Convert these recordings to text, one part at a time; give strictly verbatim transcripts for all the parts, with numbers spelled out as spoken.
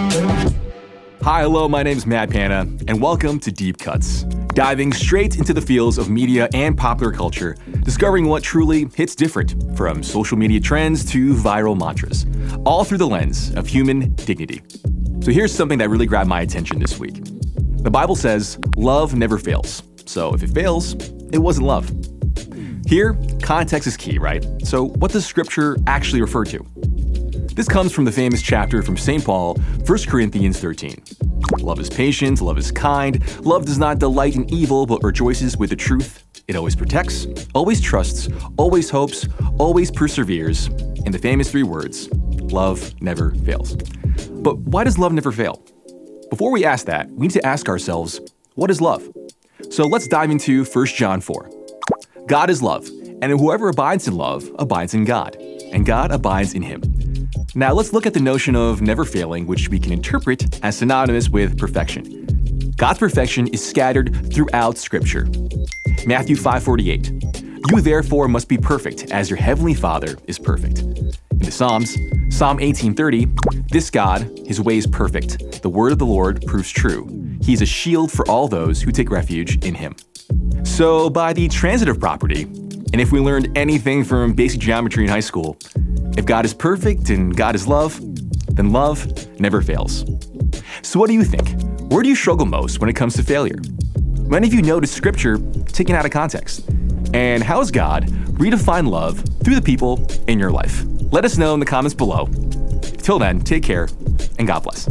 Hi, hello, my name's Matt Panna, and welcome to Deep Cuts. Diving straight into the fields of media and popular culture, discovering what truly hits different, from social media trends to viral mantras, all through the lens of human dignity. So here's something that really grabbed my attention this week. The Bible says, love never fails. So if it fails, it wasn't love. Here, context is key, right? So what does Scripture actually refer to? This comes from the famous chapter from Saint Paul, First Corinthians thirteen. Love is patient, love is kind, love does not delight in evil but rejoices with the truth. It always protects, always trusts, always hopes, always perseveres. In the famous three words, love never fails. But why does love never fail? Before we ask that, we need to ask ourselves, what is love? So let's dive into First John four. God is love, and whoever abides in love abides in God, and God abides in him. Now let's look at the notion of never failing, which we can interpret as synonymous with perfection. God's perfection is scattered throughout Scripture. Matthew five forty-eight. You therefore must be perfect, as your heavenly Father is perfect. In the Psalms, Psalm eighteen thirty, this God, his way is perfect. The word of the Lord proves true. He is a shield for all those who take refuge in him. So by the transitive property, and if we learned anything from basic geometry in high school, if God is perfect and God is love, then love never fails. So what do you think? Where do you struggle most when it comes to failure? Many of you notice Scripture taken out of context. And how has God redefined love through the people in your life? Let us know in the comments below. Till then, take care and God bless.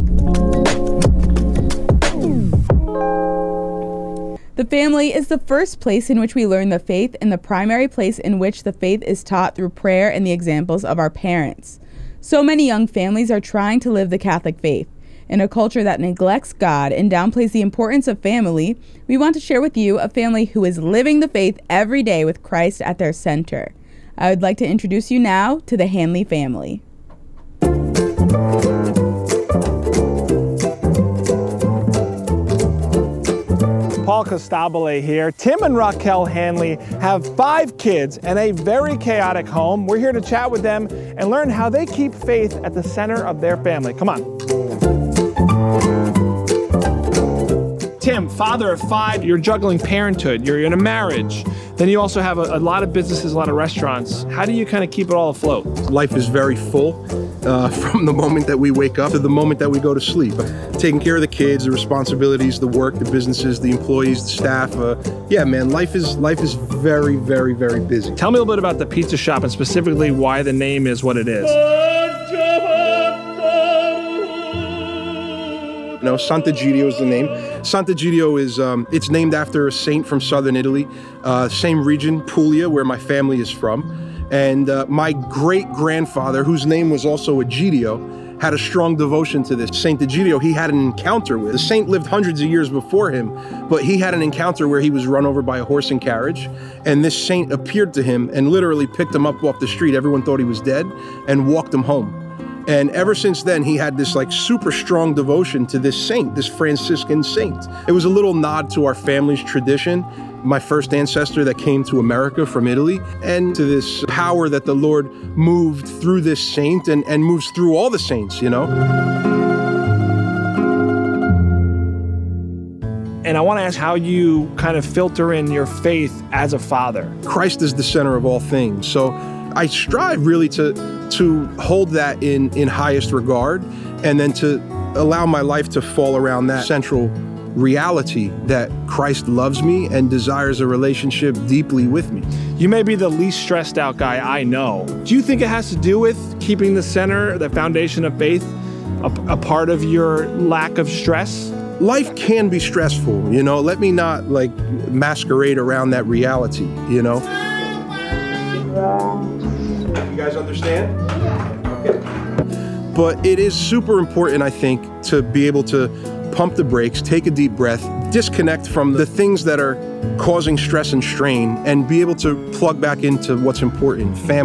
The family is the first place in which we learn the faith and the primary place in which the faith is taught through prayer and the examples of our parents. So many young families are trying to live the Catholic faith. In a culture that neglects God and downplays the importance of family, we want to share with you a family who is living the faith every day with Christ at their center. I would like to introduce you now to the Hanley family. Paul Costabile here. Tim and Raquel Hanley have five kids and a very chaotic home. We're here to chat with them and learn how they keep faith at the center of their family. Come on. Tim, father of five, you're juggling parenthood, you're in a marriage, then you also have a, a lot of businesses, a lot of restaurants. How do you kind of keep it all afloat? Life is very full uh, from the moment that we wake up to the moment that we go to sleep. Taking care of the kids, the responsibilities, the work, the businesses, the employees, the staff. Uh, yeah, man, life is life is very, very, very busy. Tell me a little bit about the pizza shop and specifically why the name is what it is. No, Sant'Egidio is the name. Sant'Egidio is, um, it's named after a saint from southern Italy, uh, same region, Puglia, where my family is from. And uh, my great-grandfather, whose name was also Egidio, had a strong devotion to this. Saint Egidio, he had an encounter with. The saint lived hundreds of years before him, but he had an encounter where he was run over by a horse and carriage, and this saint appeared to him and literally picked him up off the street. Everyone thought he was dead, and walked him home. And ever since then, he had this like super strong devotion to this saint, this Franciscan saint. It was a little nod to our family's tradition, my first ancestor that came to America from Italy, and to this power that the Lord moved through this saint and, and moves through all the saints, you know? And I want to ask how you kind of filter in your faith as a father. Christ is the center of all things. So I strive really to to hold that in, in highest regard, and then to allow my life to fall around that central reality that Christ loves me and desires a relationship deeply with me. You may be the least stressed out guy I know. Do you think it has to do with keeping the center, the foundation of faith, a, a part of your lack of stress? Life can be stressful, you know. Let me not like masquerade around that reality, you know. You guys understand? Yeah. Okay. But it is super important, I think, to be able to pump the brakes, take a deep breath, disconnect from the things that are causing stress and strain, and be able to plug back into what's important, family.